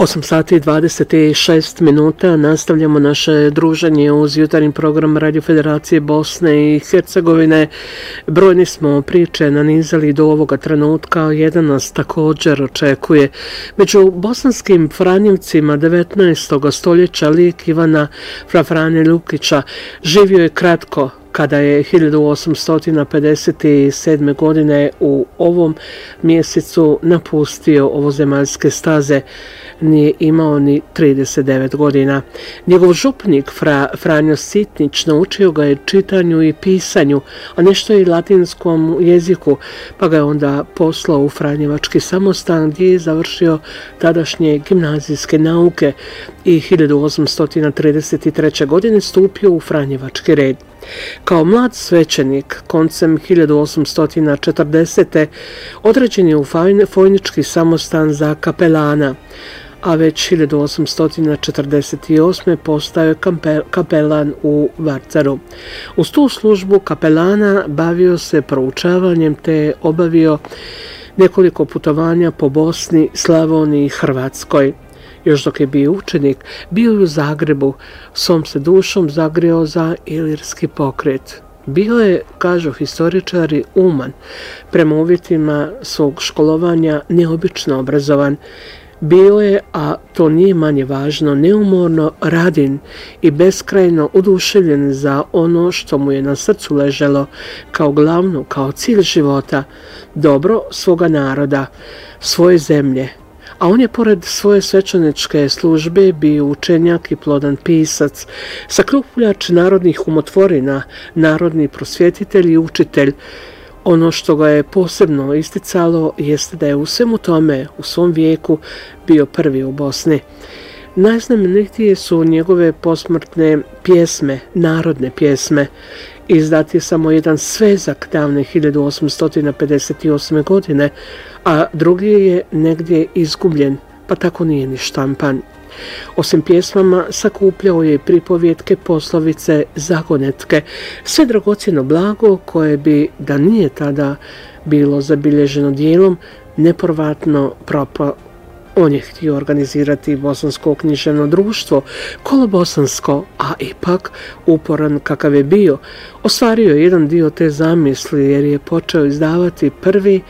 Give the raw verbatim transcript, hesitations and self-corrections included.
osam sati i dvadeset šest minuta nastavljamo naše druženje uz jutarnji program Radio Federacije Bosne i Hercegovine. Brojni smo priče nanizali do ovoga trenutka, jedan nas također očekuje. Među bosanskim Franjevcima devetnaestog stoljeća lik Ivana Fra Franje Lukića živio je kratko, kada je hiljadu osamsto pedeset sedme. godine u ovom mjesecu napustio ovozemaljske staze. Nije imao ni trideset devet godina. Njegov župnik Fra, Franjo Sitnić naučio ga je čitanju i pisanju, a nešto i latinskom jeziku, pa ga je onda poslao u Franjevački samostan gdje je završio tadašnje gimnazijske nauke i hiljadu osamsto trideset treće. godine stupio u Franjevački red. Kao mlad svećenik, koncem hiljadu osamsto četrdesete. određen je u Fojnički samostan za kapelana, a već hiljadu osamsto četrdeset osme. postao je kapelan u Varcaru. Uz tu službu kapelana bavio se proučavanjem te obavio nekoliko putovanja po Bosni, Slavoniji i Hrvatskoj. Još dok je bio učenik, bio je u Zagrebu, svom se dušom zagrio za ilirski pokret. Bio je, kažu historičari, uman, prema uvjetima svog školovanja neobično obrazovan. Bio je, a to nije manje važno, neumorno radin i beskrajno oduševljen za ono što mu je na srcu leželo kao glavno, kao cilj života, dobro svoga naroda, svoje zemlje. A on je pored svoje svećeničke službe bio učenjak i plodan pisac, sakupljač narodnih umotvorina, narodni prosvjetitelj i učitelj. Ono što ga je posebno isticalo jeste da je u svemu tome u svom vijeku bio prvi u Bosni. Najznamenitije su njegove posmrtne pjesme, narodne pjesme. Izdat je samo jedan svezak davne hiljadu osamsto pedeset osme. godine, a drugi je negdje izgubljen, pa tako nije ni štampan. Osim pjesmama, sakupljao je pripovjetke, poslovice, zagonetke, sve dragocjeno blago koje bi, da nije tada bilo zabilježeno dijelom, nepovratno propalo. On je htio organizirati bosansko književno društvo, kolobosansko, a ipak, uporan kakav je bio, ostvario je jedan dio te zamisli jer je počeo izdavati prvi